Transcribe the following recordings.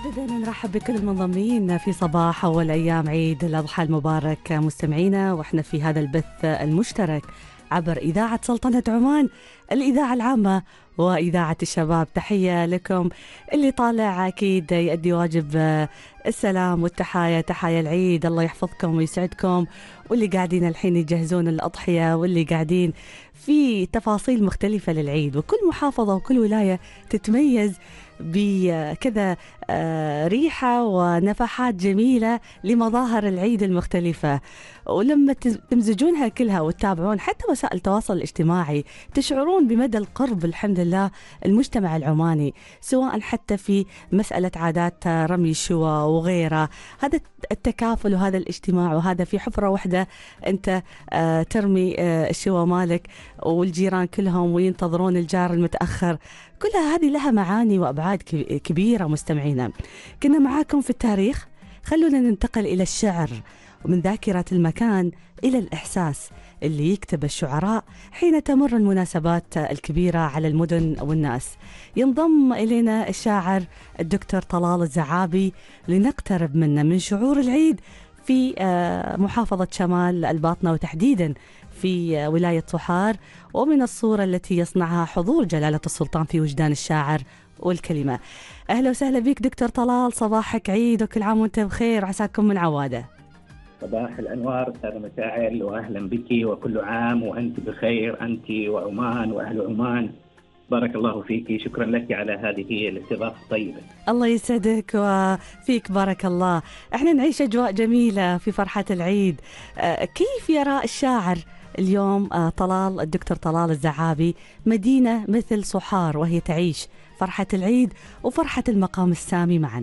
بدأنا نرحب بكل المنضمين في صباح أول أيام عيد الأضحى المبارك مستمعينا، وإحنا في هذا البث المشترك عبر إذاعة سلطنة عمان، الإذاعة العامة وإذاعة الشباب. تحية لكم اللي طالع أكيد يؤدي واجب السلام والتحايا، تحايا العيد، الله يحفظكم ويسعدكم، واللي قاعدين الحين يجهزون الأضحية، واللي قاعدين في تفاصيل مختلفة للعيد. وكل محافظة وكل ولاية تتميز بكذا ريحة ونفحات جميلة لمظاهر العيد المختلفة، ولما تمزجونها كلها وتتابعون حتى وسائل التواصل الاجتماعي تشعرون بمدى القرب الحمد لله المجتمع العماني، سواء حتى في مسألة عادات رمي الشوى وغيرها. هذا التكافل وهذا الاجتماع، وهذا في حفرة واحدة أنت ترمي الشوى مالك والجيران كلهم وينتظرون الجار المتأخر. كلها هذه لها معاني وأبعاد كبيرة. مستمعينا، كنا معاكم في التاريخ، خلونا ننتقل إلى الشعر، ومن ذاكرة المكان إلى الإحساس اللي يكتب الشعراء حين تمر المناسبات الكبيرة على المدن والناس. ينضم إلينا الشاعر الدكتور طلال الزعابي لنقترب منه من شعور العيد في محافظة شمال الباطنة، وتحديدا في ولاية صحار، ومن الصورة التي يصنعها حضور جلالة السلطان في وجدان الشاعر والكلمة. أهلا وسهلا بك دكتور طلال، صباحك عيد وكل عام وانت بخير وعساكم من عوادة. صباح الأنوار أستاذة مساعل، وأهلا بك وكل عام وأنت بخير، أنت وعمان وأهل عمان. بارك الله فيك، شكرا لك على هذه الاستضافة الطيبة. الله يسعدك وفيك، بارك الله. احنا نعيش أجواء جميلة في فرحة العيد. كيف يرى الشاعر اليوم طلال الدكتور طلال الزعابي مدينة مثل صحار وهي تعيش فرحة العيد وفرحة المقام السامي معا؟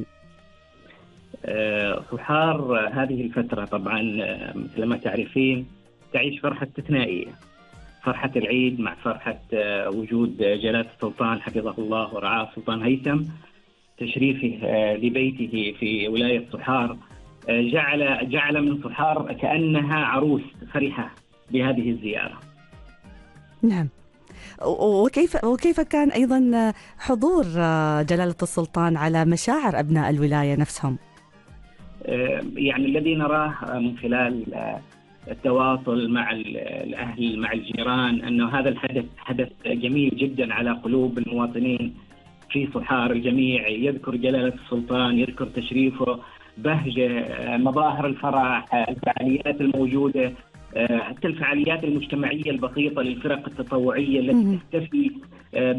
صحار هذه الفترة طبعا مثل ما تعرفين تعيش فرحة استثنائية، فرحة العيد مع فرحة وجود جلالة السلطان حفظه الله ورعاه سلطان هيثم، تشريفه لبيته في ولاية صحار جعل من صحار كأنها عروس فرحة بهذه الزيارة. نعم. وكيف كان أيضا حضور جلالة السلطان على مشاعر أبناء الولاية نفسهم؟ يعني الذي نراه من خلال التواصل مع الأهل مع الجيران أنه هذا الحدث حدث جميل جدا على قلوب المواطنين في صحار. الجميع يذكر جلالة السلطان، يذكر تشريفه، بهجة، مظاهر الفرح، الفعاليات الموجودة، حتى الفعاليات المجتمعية البسيطة للفرق التطوعية التي تحتفي